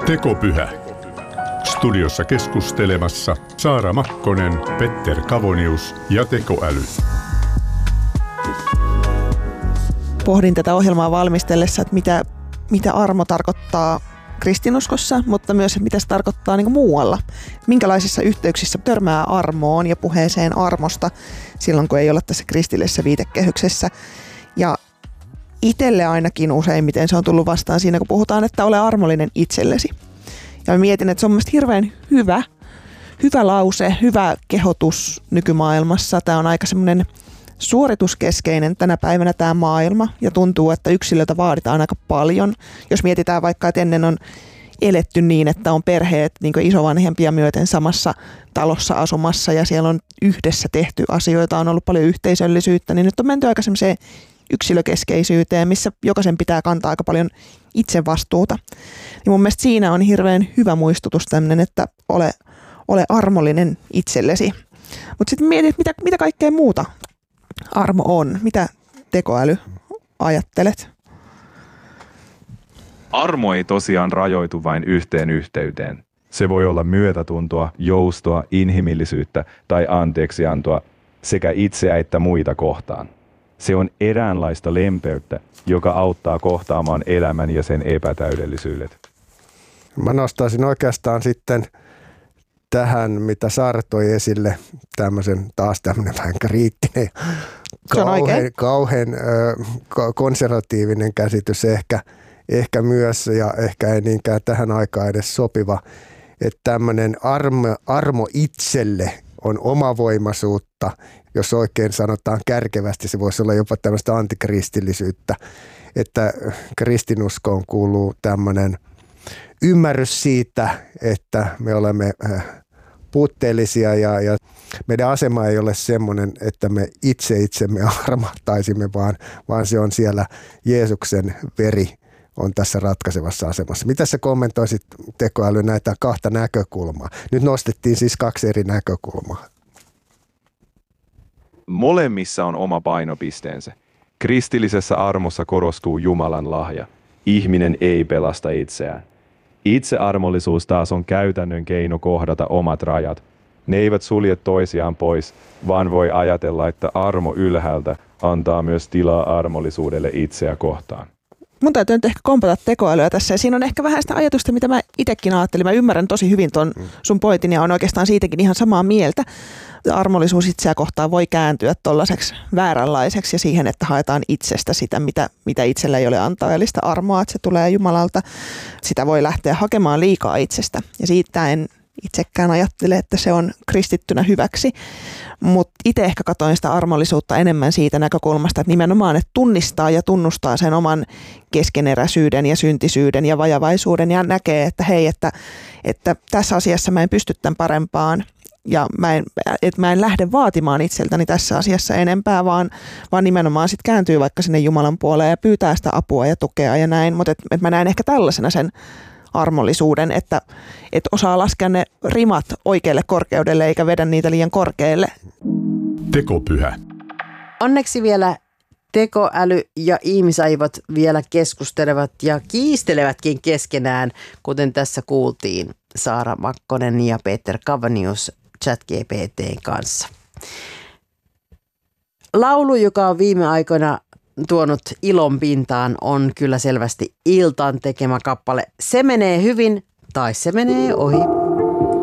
Tekopyhä. Studiossa keskustelemassa Saara Makkonen, Petter Kavonius ja tekoäly. Pohdin tätä ohjelmaa valmistellessa, että mitä armo tarkoittaa kristinuskossa, mutta myös, että mitä se tarkoittaa niin kuin muualla. Minkälaisissa yhteyksissä törmää armoon ja puheeseen armosta silloin, kun ei olla tässä kristillisessä viitekehyksessä. Ja itselle ainakin useimmiten se on tullut vastaan siinä, kun puhutaan, että ole armollinen itsellesi. Ja mä mietin, että se on mielestäni hirveän hyvä lause, hyvä kehotus nykymaailmassa. Tämä on aika semmoinen suorituskeskeinen tänä päivänä tämä maailma ja tuntuu, että yksilöltä vaaditaan aika paljon. Jos mietitään vaikka, että ennen on eletty niin, että on perheet niin kuin isovanhempia myöten samassa talossa asumassa ja siellä on yhdessä tehty asioita, on ollut paljon yhteisöllisyyttä, niin nyt on menty aika semmoiseen yksilökeskeisyyteen, missä jokaisen pitää kantaa aika paljon itse vastuuta. Ja mun mielestä siinä on hirveän hyvä muistutus tämmöinen, että ole armollinen itsellesi. Mutta sitten mietit, mitä kaikkea muuta armo on. Mitä tekoäly ajattelet? Armo ei tosiaan rajoitu vain yhteen yhteyteen. Se voi olla myötätuntoa, joustoa, inhimillisyyttä tai anteeksiantoa sekä itseä että muita kohtaan. Se on eräänlaista lempeyttä, joka auttaa kohtaamaan elämän ja sen epätäydellisyydet. Mä nostaisin oikeastaan sitten tähän, mitä Saara toi esille, taas tämmöinen vähän kriittinen, kauhean konservatiivinen käsitys ehkä myös, ja ehkä ei niinkään tähän aikaan edes sopiva, että tämmöinen armo itselle on omavoimaisuutta, jos oikein sanotaan kärkevästi, se voisi olla jopa tämmöistä antikristillisyyttä, että kristinuskoon kuuluu tämmöinen ymmärrys siitä, että me olemme puutteellisia ja meidän asema ei ole semmoinen, että me itsemme armahtaisimme, vaan se on siellä Jeesuksen veri on tässä ratkaisevassa asemassa. Mitä sä kommentoisit tekoäly näitä kahta näkökulmaa? Nyt nostettiin siis kaksi eri näkökulmaa. Molemmissa on oma painopisteensä. Kristillisessä armossa korostuu Jumalan lahja. Ihminen ei pelasta itseään. Itsearmollisuus taas on käytännön keino kohdata omat rajat. Ne eivät sulje toisiaan pois, vaan voi ajatella, että armo ylhäältä antaa myös tilaa armollisuudelle itseä kohtaan. Mun täytyy nyt ehkä kompata tekoälyä tässä ja siinä on ehkä vähän sitä ajatusta, mitä mä itsekin ajattelin. Mä ymmärrän tosi hyvin ton sun pointin ja on oikeastaan siitäkin ihan samaa mieltä. Armollisuus itseä kohtaan voi kääntyä tollaiseksi vääränlaiseksi ja siihen, että haetaan itsestä sitä, mitä itsellä ei ole antaa, eli sitä armoa, että se tulee Jumalalta. Sitä voi lähteä hakemaan liikaa itsestä ja siitä en itsekään ajattele, että se on kristittynä hyväksi, mutta itse ehkä katoin sitä armollisuutta enemmän siitä näkökulmasta, että nimenomaan että tunnistaa ja tunnustaa sen oman keskeneräisyyden ja syntisyyden ja vajavaisuuden ja näkee, että hei, että tässä asiassa mä en pysty tämän parempaan ja mä en lähde vaatimaan itseltäni tässä asiassa enempää, vaan nimenomaan sitten kääntyy vaikka sinne Jumalan puoleen ja pyytää sitä apua ja tukea ja näin, mutta et mä näen ehkä tällaisena sen armollisuuden, että osaa laskea ne rimat oikealle korkeudelle eikä vedä niitä liian korkealle. Tekopyhä. Onneksi vielä tekoäly ja ihmisaivot vielä keskustelevat ja kiistelevätkin keskenään, kuten tässä kuultiin Saara Makkonen ja Petter Kavonius ChatGPT:n kanssa. Laulu, joka on viime aikoina tuonut ilon pintaan, on kyllä selvästi Iltan tekemä kappale. Se menee hyvin tai se menee ohi.